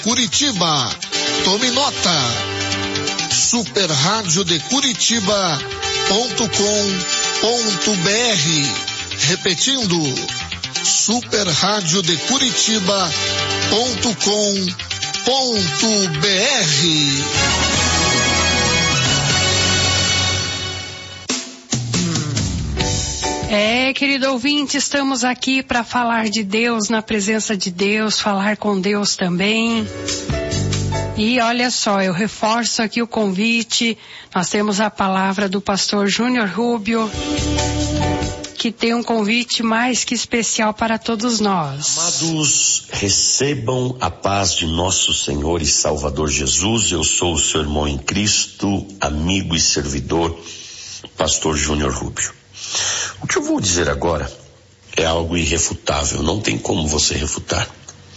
Curitiba. Tome nota. superradiodecuritiba.com.br. Repetindo, superradiodecuritiba.com.br. Querido ouvinte, estamos aqui para falar de Deus, na presença de Deus, falar com Deus também. E olha só, eu reforço aqui o convite. Nós temos a palavra do pastor Júnior Rubio, que tem um convite mais que especial para todos nós. Amados, recebam a paz de nosso Senhor e Salvador Jesus. Eu sou o seu irmão em Cristo, amigo e servidor, pastor Júnior Rubio. O que eu vou dizer agora é algo irrefutável, não tem como você refutar.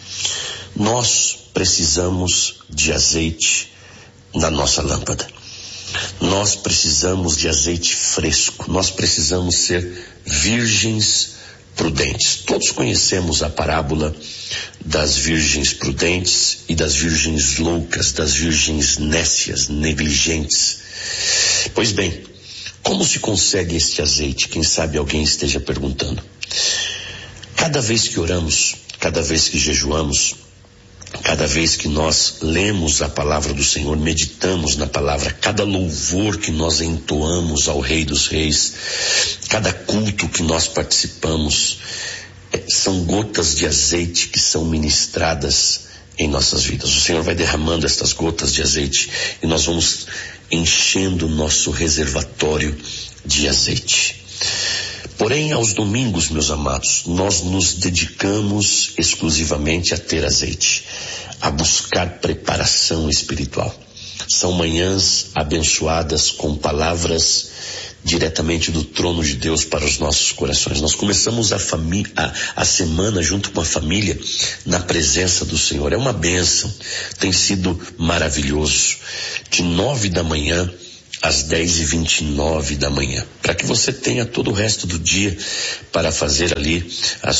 Nós precisamos de azeite na nossa lâmpada. Nós precisamos de azeite fresco. Nós precisamos ser virgens prudentes. Todos conhecemos a parábola das virgens prudentes e das virgens loucas, das virgens nécias, negligentes. Pois bem, como se consegue este azeite? Quem sabe alguém esteja perguntando. Cada vez que oramos, cada vez que jejuamos, cada vez que nós lemos a palavra do Senhor, meditamos na palavra, cada louvor que nós entoamos ao Rei dos Reis, cada culto que nós participamos, são gotas de azeite que são ministradas em nossas vidas. O Senhor vai derramando estas gotas de azeite e nós vamos enchendo o nosso reservatório de azeite. Porém, aos domingos, meus amados, nós nos dedicamos exclusivamente a ter azeite, a buscar preparação espiritual. São manhãs abençoadas com palavras diretamente do trono de Deus para os nossos corações. Nós começamos a semana junto com a família na presença do Senhor. É uma bênção, tem sido maravilhoso. De 9 da manhã às 10h29 da manhã, para que você tenha todo o resto do dia para fazer ali as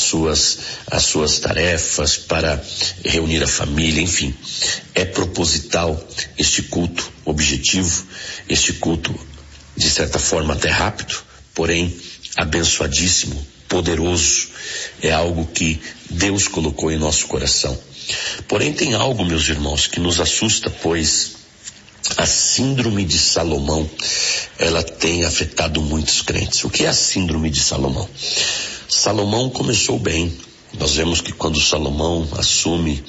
suas tarefas, para reunir a família, enfim. É proposital este culto, objetivo, este culto de certa forma até rápido, porém abençoadíssimo, poderoso. É algo que Deus colocou em nosso coração. Porém tem algo, meus irmãos, que nos assusta, pois a síndrome de Salomão, ela tem afetado muitos crentes. O que é a síndrome de Salomão? Salomão começou bem. Nós vemos que quando Salomão assume,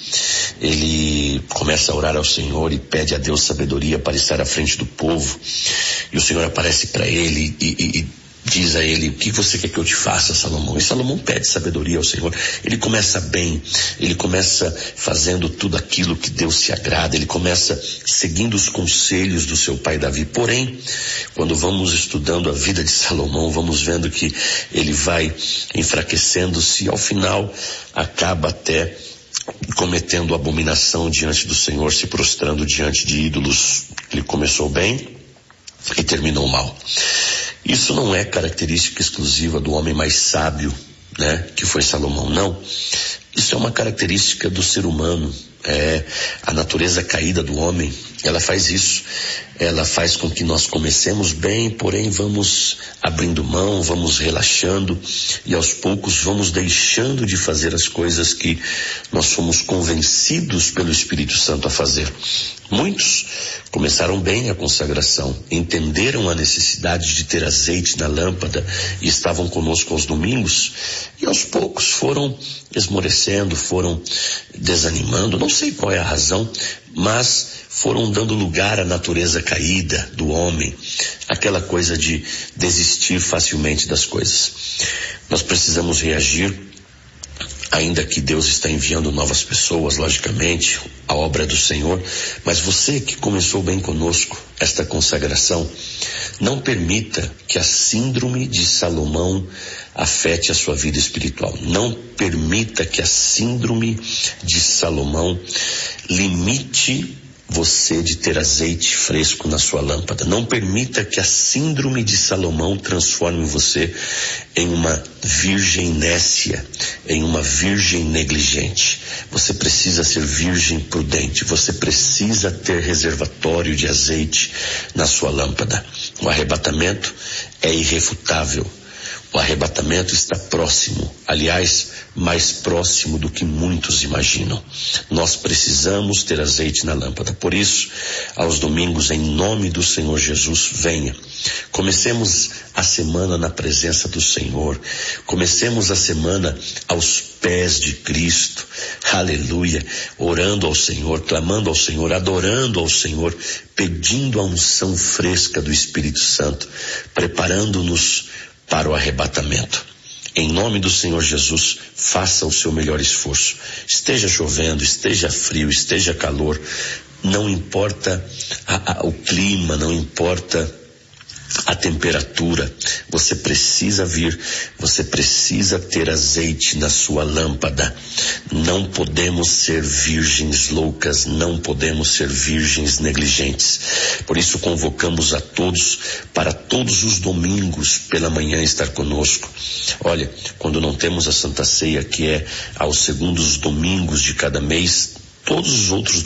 ele começa a orar ao Senhor e pede a Deus sabedoria para estar à frente do povo. E o Senhor aparece para ele e diz a ele: o que você quer que eu te faça, Salomão? E Salomão pede sabedoria ao Senhor. Ele começa bem, ele começa fazendo tudo aquilo que Deus se agrada, ele começa seguindo os conselhos do seu pai Davi. Porém, quando vamos estudando a vida de Salomão, vamos vendo que ele vai enfraquecendo-se e ao final acaba até cometendo abominação diante do Senhor, se prostrando diante de ídolos. Ele começou bem e terminou mal. Isso não é característica exclusiva do homem mais sábio, né, que foi Salomão, não. Isso é uma característica do ser humano. A natureza caída do homem, ela faz isso. Ela faz com que nós comecemos bem, porém vamos abrindo mão, vamos relaxando e aos poucos vamos deixando de fazer as coisas que nós fomos convencidos pelo Espírito Santo a fazer. Muitos começaram bem a consagração, entenderam a necessidade de ter azeite na lâmpada e estavam conosco aos domingos, e aos poucos foram esmorecendo, foram desanimando, não sei qual é a razão, mas foram dando lugar à natureza caída do homem, aquela coisa de desistir facilmente das coisas. Nós precisamos reagir, ainda que Deus está enviando novas pessoas, logicamente, a obra do Senhor, mas você que começou bem conosco esta consagração, não permita que a síndrome de Salomão afete a sua vida espiritual. Não permita que a síndrome de Salomão limite você de ter azeite fresco na sua lâmpada. Não permita que a síndrome de Salomão transforme você em uma virgem nécia, em uma virgem negligente. Você precisa ser virgem prudente. Você precisa ter reservatório de azeite na sua lâmpada. O arrebatamento é irrefutável. O arrebatamento está próximo, aliás, mais próximo do que muitos imaginam. Nós precisamos ter azeite na lâmpada. Por isso, aos domingos, em nome do Senhor Jesus, venha. Comecemos a semana na presença do Senhor. Comecemos a semana aos pés de Cristo. Aleluia. Orando ao Senhor, clamando ao Senhor, adorando ao Senhor, pedindo a unção fresca do Espírito Santo, preparando-nos para o arrebatamento. Em nome do Senhor Jesus, faça o seu melhor esforço. Esteja chovendo, esteja frio, esteja calor, não importa o clima, não importa a temperatura, você precisa vir, você precisa ter azeite na sua lâmpada. Não podemos ser virgens loucas, não podemos ser virgens negligentes. Por isso convocamos a todos para todos os domingos pela manhã estar conosco. Olha, quando não temos a Santa Ceia, que é aos segundos domingos de cada mês, todos os outros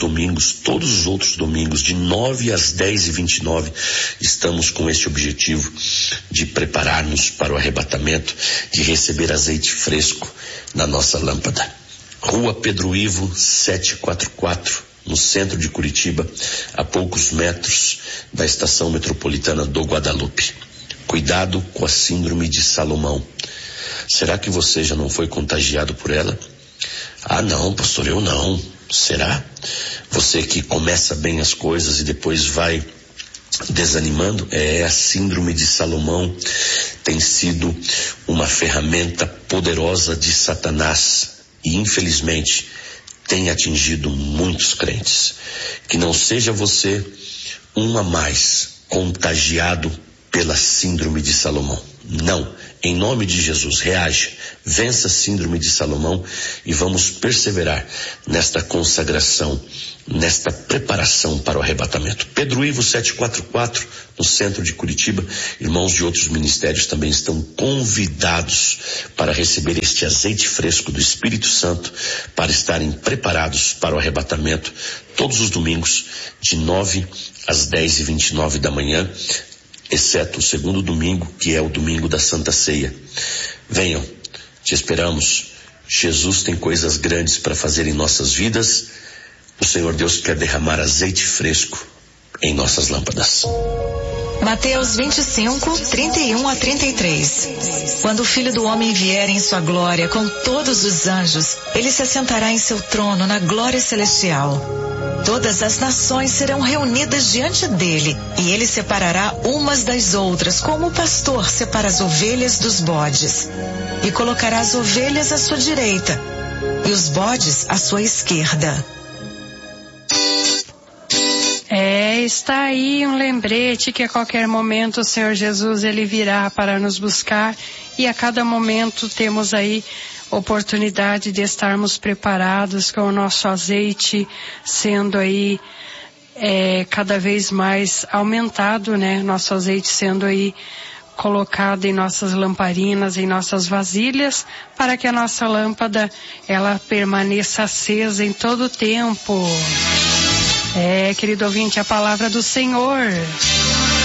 domingos, de 9 às 10h29, estamos com este objetivo de preparar-nos para o arrebatamento, de receber azeite fresco na nossa lâmpada. Rua Pedro Ivo, 744, no centro de Curitiba, a poucos metros da estação metropolitana do Guadalupe. Cuidado com a síndrome de Salomão. Será que você já não foi contagiado por ela? Ah, não, pastor, eu não. Será? Você que começa bem as coisas e depois vai desanimando? A síndrome de Salomão tem sido uma ferramenta poderosa de Satanás e infelizmente tem atingido muitos crentes. Que não seja você um a mais contagiado pela síndrome de Salomão. Não. Em nome de Jesus, reaja, vença a síndrome de Salomão e vamos perseverar nesta consagração, nesta preparação para o arrebatamento. Pedro Ivo 744, no centro de Curitiba. Irmãos de outros ministérios também estão convidados para receber este azeite fresco do Espírito Santo, para estarem preparados para o arrebatamento todos os domingos, de 9 às 10h29 da manhã, exceto o segundo domingo, que é o domingo da Santa Ceia. Venham, te esperamos. Jesus tem coisas grandes para fazer em nossas vidas. O Senhor Deus quer derramar azeite fresco em nossas lâmpadas. Mateus 25, 31 a 33. Quando o Filho do Homem vier em sua glória com todos os anjos, ele se assentará em seu trono na glória celestial. Todas as nações serão reunidas diante dele, e ele separará umas das outras, como o pastor separa as ovelhas dos bodes. E colocará as ovelhas à sua direita, e os bodes à sua esquerda. Está aí um lembrete que a qualquer momento o Senhor Jesus, ele virá para nos buscar, e a cada momento temos aí oportunidade de estarmos preparados com o nosso azeite sendo aí cada vez mais aumentado, né? Nosso azeite sendo aí colocado em nossas lamparinas, em nossas vasilhas, para que a nossa lâmpada ela permaneça acesa em todo o tempo. Querido ouvinte, a palavra do Senhor.